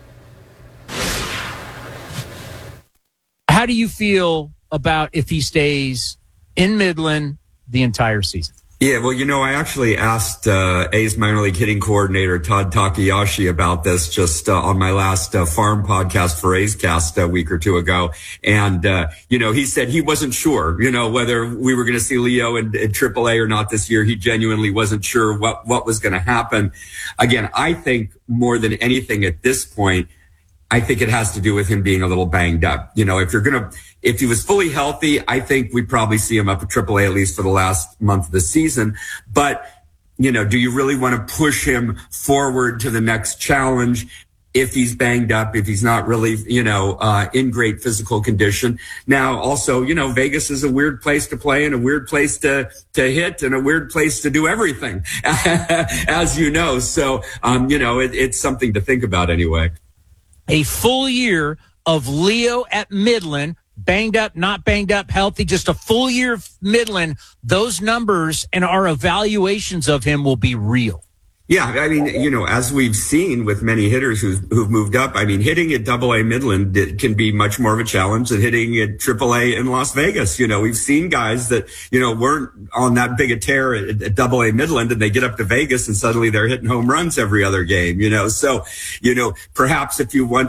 How do you feel about if he stays in Midland the entire season? Yeah, well, you know, I actually asked uh, A's minor league hitting coordinator Todd Takayashi about this just uh, on my last uh, farm podcast for A's Cast a week or two ago. And, uh, you know, he said he wasn't sure, you know, whether we were going to see Leo in, in triple A or not this year. He genuinely wasn't sure what, what was going to happen. Again, I think more than anything at this point, I think it has to do with him being a little banged up. You know, if you're going to, if he was fully healthy, I think we'd probably see him up at triple A at least for the last month of the season. But, you know, do you really want to push him forward to the next challenge if he's banged up, if he's not really, you know, uh, in great physical condition? Now, also, you know, Vegas is a weird place to play and a weird place to, to hit and a weird place to do everything, as you know. So, um, you know, it, it's something to think about anyway. A full year of Leo at Midland, banged up, not banged up, healthy, just a full year of Midland, those numbers and our evaluations of him will be real. Yeah, I mean, you know, as we've seen with many hitters who've, who've moved up, I mean, hitting at double A Midland it can be much more of a challenge than hitting at triple A in Las Vegas. You know, we've seen guys that, you know, weren't on that big a tear at, at double A Midland, and they get up to Vegas and suddenly they're hitting home runs every other game, you know. So, you know, perhaps if you want